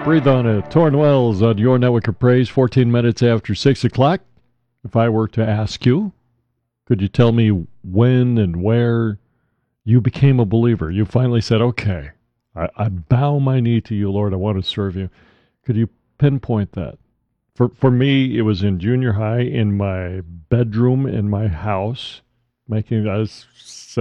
Breathe on it. Torn Wells on your network of praise, 14 minutes after 6 o'clock. If I were to ask you, could you tell me when and where you became a believer? You finally said, okay, I bow my knee to you, Lord. I want to serve you. Could you pinpoint that? For me, it was in junior high in my bedroom in my house, making, I was